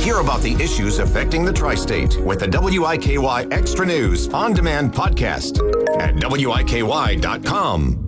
Hear about the issues affecting the tri-state with the WIKY Extra News On Demand podcast at WIKY.com.